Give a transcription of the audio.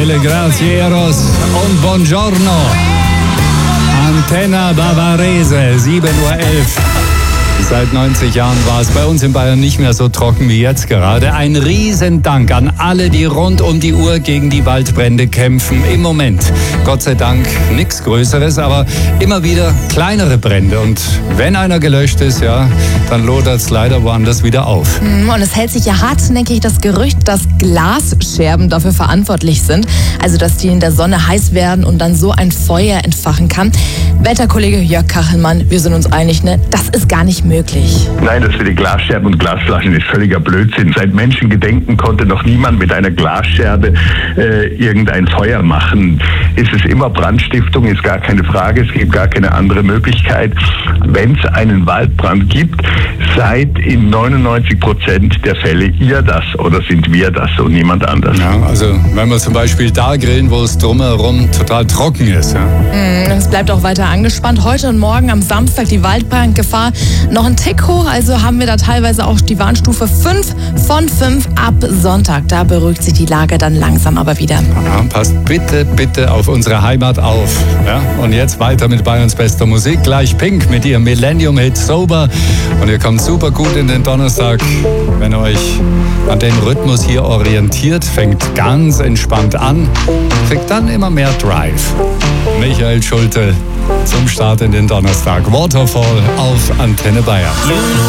Mille Grazieros und Buongiorno. Antenna Bavarese, 7:11 Uhr. Seit 90 Jahren war es bei uns in Bayern nicht mehr so trocken wie jetzt gerade. Ein Riesendank an alle, die rund um die Uhr gegen die Waldbrände kämpfen. Im Moment, Gott sei Dank, nichts Größeres, aber immer wieder kleinere Brände. Und wenn einer gelöscht ist, ja, dann lodert es leider woanders wieder auf. Und es hält sich ja hartnäckig das Gerücht, dass Glasscherben dafür verantwortlich sind. Also, dass die in der Sonne heiß werden und dann so ein Feuer entfachen kann. Wetterkollege Jörg Kachelmann, wir sind uns einig, ne? Das ist gar nicht möglich. Nein, das für die Glasscherben und Glasflaschen ist völliger Blödsinn. Seit Menschengedenken konnte noch niemand mit einer Glasscherbe irgendein Feuer machen. Ist es immer Brandstiftung, ist gar keine Frage. Es gibt gar keine andere Möglichkeit. Wenn es einen Waldbrand gibt, seid in 99% der Fälle ihr das oder sind wir das und niemand anders. Ja, also wenn wir zum Beispiel da grillen, wo es drumherum total trocken ist. Ja. Es bleibt auch weiter angespannt. Heute und morgen am Samstag die Waldbrandgefahr noch ein Tick hoch. Also haben wir da teilweise auch die Warnstufe 5 von 5 ab Sonntag. Da beruhigt sich die Lage dann langsam aber wieder. Ja, passt bitte auf unsere Heimat auf. Ja? Und jetzt weiter mit Bayerns bester Musik. Gleich Pink mit ihrem Millennium-Hit Sober. Und ihr kommt super gut in den Donnerstag, wenn ihr euch an dem Rhythmus hier orientiert. Fängt ganz entspannt an, kriegt dann immer mehr Drive. Michael Schulte zum Start in den Donnerstag. Waterfall auf Antenne Bayern.